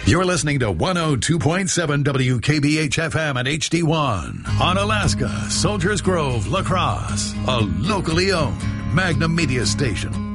You're listening to 102.7 WKBH-FM and HD1 on Alaska, Soldiers Grove, La Crosse, a locally owned Magnum Media station.